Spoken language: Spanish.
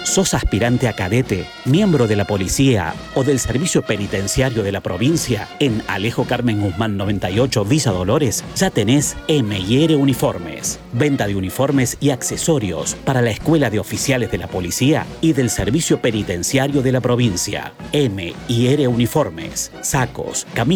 ¿Sos aspirante a cadete, miembro de la policía o del servicio penitenciario de la provincia? En Alejo Carmen Guzmán 98, Villa Dolores, ya tenés M&R Uniformes. Venta de uniformes y accesorios para la Escuela de Oficiales de la Policía y del Servicio Penitenciario de la provincia. M&R Uniformes, sacos, camisas